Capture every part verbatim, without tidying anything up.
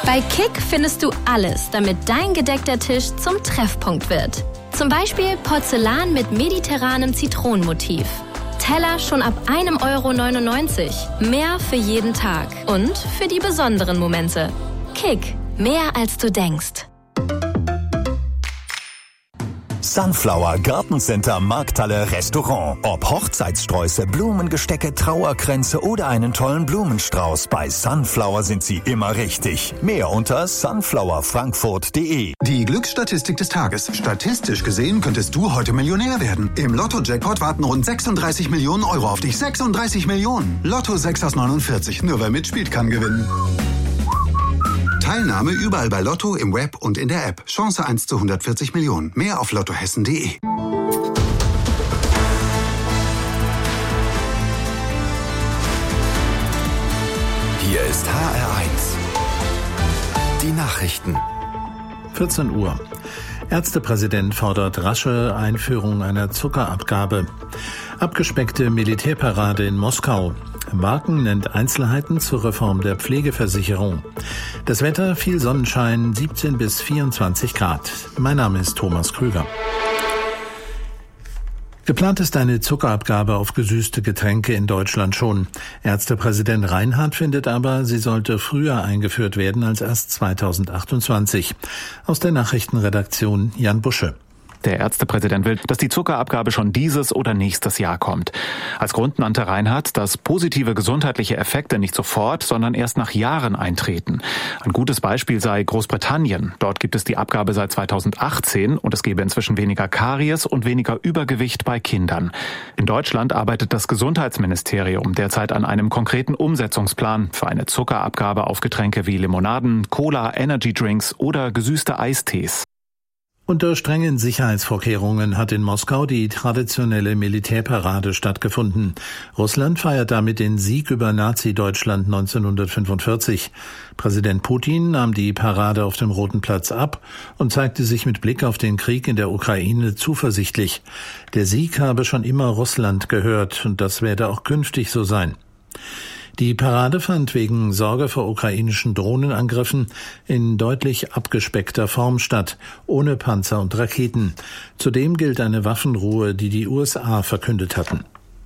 Bei Kick findest du alles, damit dein gedeckter Tisch zum Treffpunkt wird. Zum Beispiel Porzellan mit mediterranem Zitronenmotiv. Teller schon ab einem Euro neunundneunzig. Mehr für jeden Tag und für die besonderen Momente. Kick, mehr als du denkst. Sunflower Gartencenter Markthalle Restaurant. Ob Hochzeitssträuße, Blumengestecke, Trauerkränze oder einen tollen Blumenstrauß, bei Sunflower sind sie immer richtig. Mehr unter sunflower frankfurt punkt de. Die Glücksstatistik des Tages. Statistisch gesehen könntest du heute Millionär werden. Im Lotto-Jackpot warten rund sechsunddreißig Millionen Euro auf dich. sechsunddreißig Millionen. Lotto sechs aus neunundvierzig. Nur wer mitspielt, kann gewinnen. Teilnahme überall bei Lotto, im Web und in der App. Chance eins zu hundertvierzig Millionen. Mehr auf lottohessen punkt de. Hier ist H R eins. Die Nachrichten. vierzehn Uhr. Ärztepräsident fordert rasche Einführung einer Zuckerabgabe. Abgespeckte Militärparade in Moskau. Wagen nennt Einzelheiten zur Reform der Pflegeversicherung. Das Wetter, viel Sonnenschein, siebzehn bis vierundzwanzig Grad. Mein Name ist Thomas Krüger. Geplant ist eine Zuckerabgabe auf gesüßte Getränke in Deutschland schon. Ärztepräsident Reinhardt findet aber, sie sollte früher eingeführt werden als erst zweitausendachtundzwanzig. Aus der Nachrichtenredaktion Jan Busche. Der Ärztepräsident will, dass die Zuckerabgabe schon dieses oder nächstes Jahr kommt. Als Grund nannte Reinhardt, dass positive gesundheitliche Effekte nicht sofort, sondern erst nach Jahren eintreten. Ein gutes Beispiel sei Großbritannien. Dort gibt es die Abgabe seit zweitausendachtzehn und es gebe inzwischen weniger Karies und weniger Übergewicht bei Kindern. In Deutschland arbeitet das Gesundheitsministerium derzeit an einem konkreten Umsetzungsplan für eine Zuckerabgabe auf Getränke wie Limonaden, Cola, Energydrinks oder gesüßte Eistees. Unter strengen Sicherheitsvorkehrungen hat in Moskau die traditionelle Militärparade stattgefunden. Russland feiert damit den Sieg über Nazi-Deutschland neunzehnhundertfünfundvierzig. Präsident Putin nahm die Parade auf dem Roten Platz ab und zeigte sich mit Blick auf den Krieg in der Ukraine zuversichtlich. Der Sieg habe schon immer Russland gehört und das werde auch künftig so sein. Die Parade fand wegen Sorge vor ukrainischen Drohnenangriffen in deutlich abgespeckter Form statt, ohne Panzer und Raketen. Zudem gilt eine Waffenruhe, die die U S A verkündet hatten.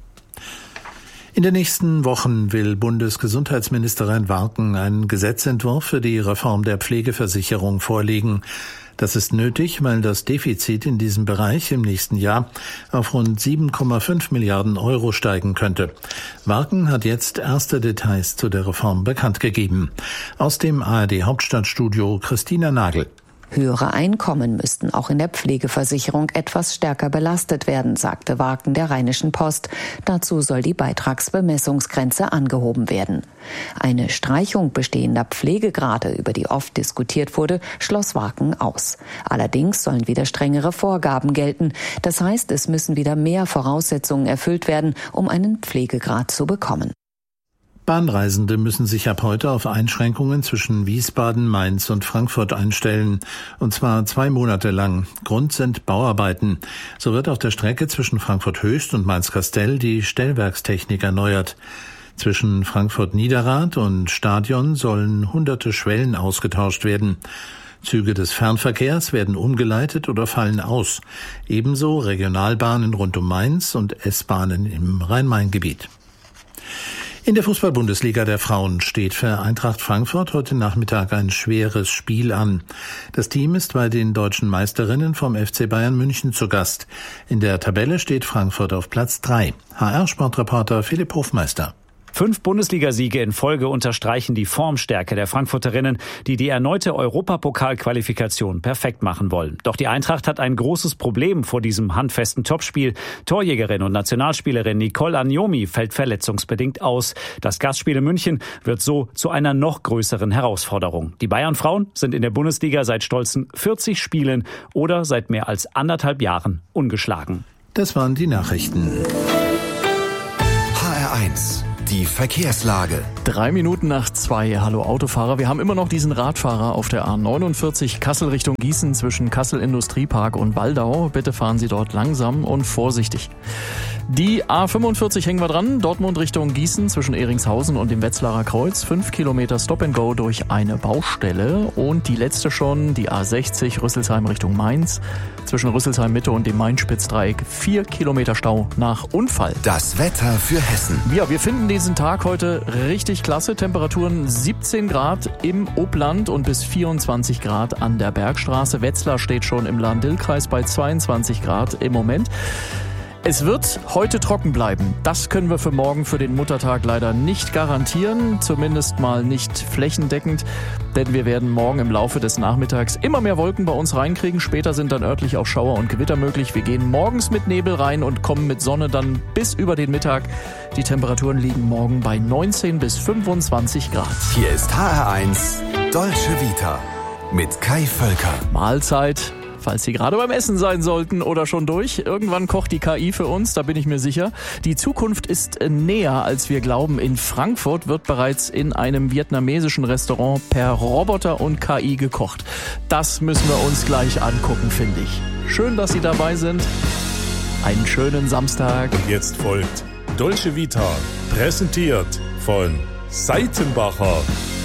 In den nächsten Wochen will Bundesgesundheitsministerin Warken einen Gesetzentwurf für die Reform der Pflegeversicherung vorlegen. Das ist nötig, weil das Defizit in diesem Bereich im nächsten Jahr auf rund sieben Komma fünf Milliarden Euro steigen könnte. Warken hat jetzt erste Details zu der Reform bekannt gegeben. Aus dem A R D Hauptstadtstudio Christina Nagel. Höhere Einkommen müssten auch in der Pflegeversicherung etwas stärker belastet werden, sagte Warken der Rheinischen Post. Dazu soll die Beitragsbemessungsgrenze angehoben werden. Eine Streichung bestehender Pflegegrade, über die oft diskutiert wurde, schloss Warken aus. Allerdings sollen wieder strengere Vorgaben gelten. Das heißt, es müssen wieder mehr Voraussetzungen erfüllt werden, um einen Pflegegrad zu bekommen. Bahnreisende müssen sich ab heute auf Einschränkungen zwischen Wiesbaden, Mainz und Frankfurt einstellen. Und zwar zwei Monate lang. Grund sind Bauarbeiten. So wird auf der Strecke zwischen Frankfurt Höchst und Mainz-Kastel die Stellwerkstechnik erneuert. Zwischen Frankfurt Niederrad und Stadion sollen hunderte Schwellen ausgetauscht werden. Züge des Fernverkehrs werden umgeleitet oder fallen aus. Ebenso Regionalbahnen rund um Mainz und S-Bahnen im Rhein-Main-Gebiet. In der Fußball-Bundesliga der Frauen steht für Eintracht Frankfurt heute Nachmittag ein schweres Spiel an. Das Team ist bei den deutschen Meisterinnen vom F C Bayern München zu Gast. In der Tabelle steht Frankfurt auf Platz drei. H R-Sportreporter Philipp Hofmeister. Fünf Bundesligasiege in Folge unterstreichen die Formstärke der Frankfurterinnen, die die erneute Europapokal-Qualifikation perfekt machen wollen. Doch die Eintracht hat ein großes Problem vor diesem handfesten Topspiel. Torjägerin und Nationalspielerin Nicole Agnomi fällt verletzungsbedingt aus. Das Gastspiel in München wird so zu einer noch größeren Herausforderung. Die Bayern-Frauen sind in der Bundesliga seit stolzen vierzig Spielen oder seit mehr als anderthalb Jahren ungeschlagen. Das waren die Nachrichten. H R eins. Die Verkehrslage. Drei Minuten nach zwei. Hallo Autofahrer. Wir haben immer noch diesen Radfahrer auf der A neunundvierzig Kassel Richtung Gießen zwischen Kassel Industriepark und Waldau. Bitte fahren Sie dort langsam und vorsichtig. Die A fünfundvierzig hängen wir dran, Dortmund Richtung Gießen zwischen Ehringshausen und dem Wetzlarer Kreuz. Fünf Kilometer Stop and Go durch eine Baustelle. Und die letzte schon, die A sechzig Rüsselsheim Richtung Mainz. Zwischen Rüsselsheim Mitte und dem Main-Spitz-Dreieck. Vier Kilometer Stau nach Unfall. Das Wetter für Hessen. Ja, wir finden diesen Tag heute richtig klasse. Temperaturen siebzehn Grad im Upland und bis vierundzwanzig Grad an der Bergstraße. Wetzlar steht schon im Lahn-Dill-Kreis bei zweiundzwanzig Grad im Moment. Es wird heute trocken bleiben. Das können wir für morgen, für den Muttertag leider nicht garantieren. Zumindest mal nicht flächendeckend. Denn wir werden morgen im Laufe des Nachmittags immer mehr Wolken bei uns reinkriegen. Später sind dann örtlich auch Schauer und Gewitter möglich. Wir gehen morgens mit Nebel rein und kommen mit Sonne dann bis über den Mittag. Die Temperaturen liegen morgen bei neunzehn bis fünfundzwanzig Grad. Hier ist H R eins Dolce Vita mit Kai Völker. Mahlzeit. Falls Sie gerade beim Essen sein sollten oder schon durch. Irgendwann kocht die K I für uns, da bin ich mir sicher. Die Zukunft ist näher, als wir glauben. In Frankfurt wird bereits in einem vietnamesischen Restaurant per Roboter und K I gekocht. Das müssen wir uns gleich angucken, finde ich. Schön, dass Sie dabei sind. Einen schönen Samstag. Und jetzt folgt Dolce Vita, präsentiert von Seitenbacher.